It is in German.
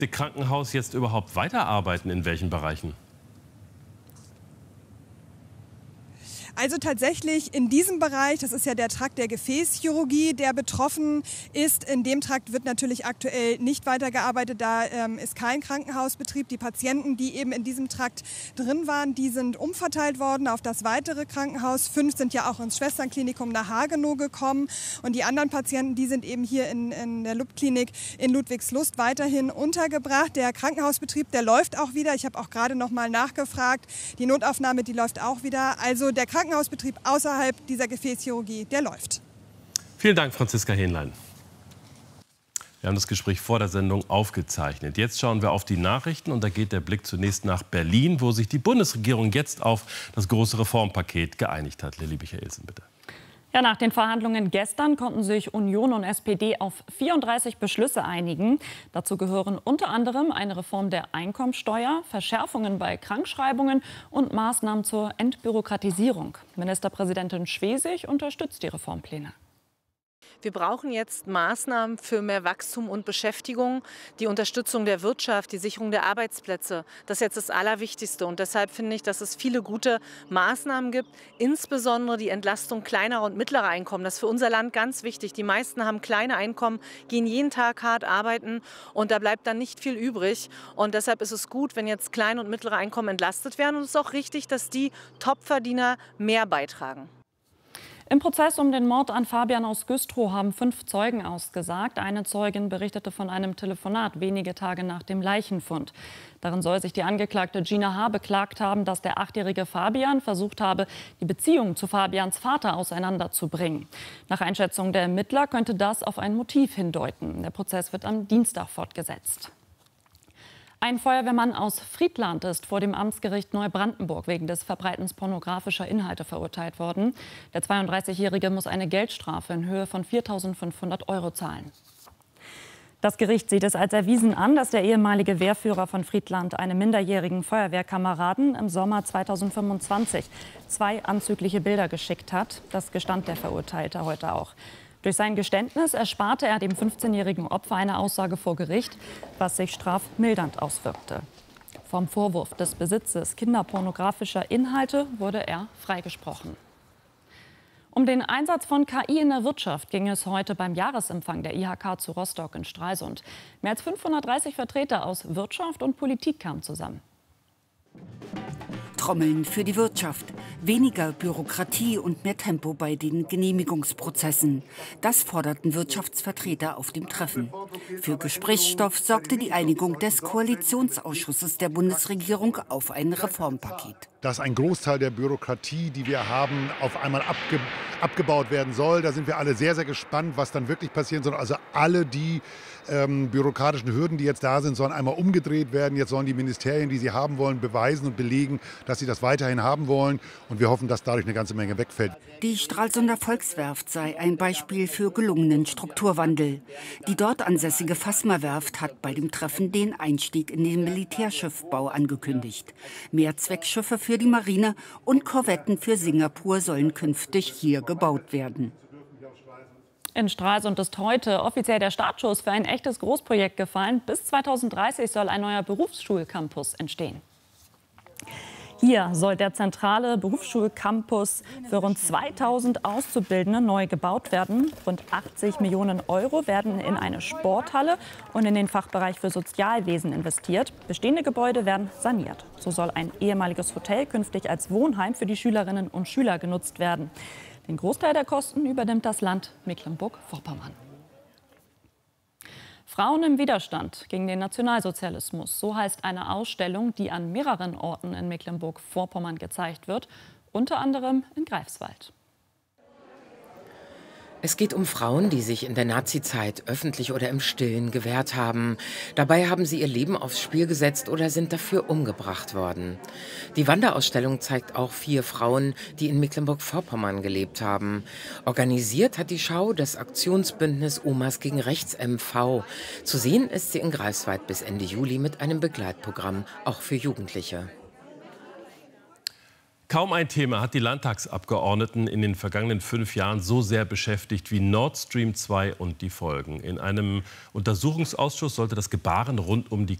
Krankenhaus jetzt überhaupt weiterarbeiten? In welchen Bereichen? Also tatsächlich in diesem Bereich, das ist ja der Trakt der Gefäßchirurgie, der betroffen ist. In dem Trakt wird natürlich aktuell nicht weitergearbeitet, da ist kein Krankenhausbetrieb. Die Patienten, die eben in diesem Trakt drin waren, die sind umverteilt worden auf das weitere Krankenhaus. 5 sind ja auch ins Schwesternklinikum nach Hagenow gekommen. Und die anderen Patienten, die sind eben hier in der LUB-Klinik in Ludwigslust weiterhin untergebracht. Der Krankenhausbetrieb, der läuft auch wieder. Ich habe auch gerade noch mal nachgefragt. Die Notaufnahme, die läuft auch wieder. Also der Krankenhausbetrieb außerhalb dieser Gefäßchirurgie, der läuft. Vielen Dank, Franziska Hähnlein. Wir haben das Gespräch vor der Sendung aufgezeichnet. Jetzt schauen wir auf die Nachrichten und da geht der Blick zunächst nach Berlin, wo sich die Bundesregierung jetzt auf das große Reformpaket geeinigt hat. Lilly Michaelsen, bitte. Ja, nach den Verhandlungen gestern konnten sich Union und SPD auf 34 Beschlüsse einigen. Dazu gehören unter anderem eine Reform der Einkommensteuer, Verschärfungen bei Krankschreibungen und Maßnahmen zur Entbürokratisierung. Ministerpräsidentin Schwesig unterstützt die Reformpläne. Wir brauchen jetzt Maßnahmen für mehr Wachstum und Beschäftigung, die Unterstützung der Wirtschaft, die Sicherung der Arbeitsplätze. Das ist jetzt das Allerwichtigste. Und deshalb finde ich, dass es viele gute Maßnahmen gibt, insbesondere die Entlastung kleinerer und mittlerer Einkommen. Das ist für unser Land ganz wichtig. Die meisten haben kleine Einkommen, gehen jeden Tag hart arbeiten und da bleibt dann nicht viel übrig. Und deshalb ist es gut, wenn jetzt kleine und mittlere Einkommen entlastet werden. Und es ist auch richtig, dass die Topverdiener mehr beitragen. Im Prozess um den Mord an Fabian aus Güstrow haben 5 Zeugen ausgesagt. Eine Zeugin berichtete von einem Telefonat wenige Tage nach dem Leichenfund. Darin soll sich die Angeklagte Gina H. beklagt haben, dass der 8-jährige Fabian versucht habe, die Beziehung zu Fabians Vater auseinanderzubringen. Nach Einschätzung der Ermittler könnte das auf ein Motiv hindeuten. Der Prozess wird am Dienstag fortgesetzt. Ein Feuerwehrmann aus Friedland ist vor dem Amtsgericht Neubrandenburg wegen des Verbreitens pornografischer Inhalte verurteilt worden. Der 32-Jährige muss eine Geldstrafe in Höhe von 4.500 € zahlen. Das Gericht sieht es als erwiesen an, dass der ehemalige Wehrführer von Friedland einem minderjährigen Feuerwehrkameraden im Sommer 2025 2 anzügliche Bilder geschickt hat. Das gestand der Verurteilte heute auch. Durch sein Geständnis ersparte er dem 15-jährigen Opfer eine Aussage vor Gericht, was sich strafmildernd auswirkte. Vom Vorwurf des Besitzes kinderpornografischer Inhalte wurde er freigesprochen. Um den Einsatz von KI in der Wirtschaft ging es heute beim Jahresempfang der IHK zu Rostock in Stralsund. Mehr als 530 Vertreter aus Wirtschaft und Politik kamen zusammen. Trommeln für die Wirtschaft, weniger Bürokratie und mehr Tempo bei den Genehmigungsprozessen. Das forderten Wirtschaftsvertreter auf dem Treffen. Für Gesprächsstoff sorgte die Einigung des Koalitionsausschusses der Bundesregierung auf ein Reformpaket. Dass ein Großteil der Bürokratie, die wir haben, auf einmal abgebaut werden soll. Da sind wir alle sehr, sehr gespannt, was dann wirklich passieren soll. Also alle die bürokratischen Hürden, die jetzt da sind, sollen einmal umgedreht werden. Jetzt sollen die Ministerien, die sie haben wollen, beweisen und belegen, dass sie das weiterhin haben wollen. Und wir hoffen, dass dadurch eine ganze Menge wegfällt. Die Stralsunder Volkswerft sei ein Beispiel für gelungenen Strukturwandel. Die dort ansässige Fassmer-Werft hat bei dem Treffen den Einstieg in den Militärschiffbau angekündigt. Mehrzweckschiffe für die Marine und Korvetten für Singapur sollen künftig hier gebaut werden. In Stralsund ist heute offiziell der Startschuss für ein echtes Großprojekt gefallen. Bis 2030 soll ein neuer Berufsschulcampus entstehen. Hier soll der zentrale Berufsschulcampus für rund 2000 Auszubildende neu gebaut werden. Rund 80 Millionen € werden in eine Sporthalle und in den Fachbereich für Sozialwesen investiert. Bestehende Gebäude werden saniert. So soll ein ehemaliges Hotel künftig als Wohnheim für die Schülerinnen und Schüler genutzt werden. Den Großteil der Kosten übernimmt das Land Mecklenburg-Vorpommern. Frauen im Widerstand gegen den Nationalsozialismus. So heißt eine Ausstellung, die an mehreren Orten in Mecklenburg-Vorpommern gezeigt wird, unter anderem in Greifswald. Es geht um Frauen, die sich in der Nazizeit öffentlich oder im Stillen gewehrt haben. Dabei haben sie ihr Leben aufs Spiel gesetzt oder sind dafür umgebracht worden. Die Wanderausstellung zeigt auch 4 Frauen, die in Mecklenburg-Vorpommern gelebt haben. Organisiert hat die Schau das Aktionsbündnis Omas gegen Rechts MV. Zu sehen ist sie in Greifswald bis Ende Juli mit einem Begleitprogramm, auch für Jugendliche. Kaum ein Thema hat die Landtagsabgeordneten in den vergangenen 5 Jahren so sehr beschäftigt wie Nord Stream 2 und die Folgen. In einem Untersuchungsausschuss sollte das Gebaren rund um die